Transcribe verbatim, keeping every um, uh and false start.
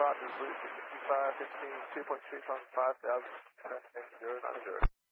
five is Lucy, fifty-five fifteen, two point three five thousand, zero nine zero.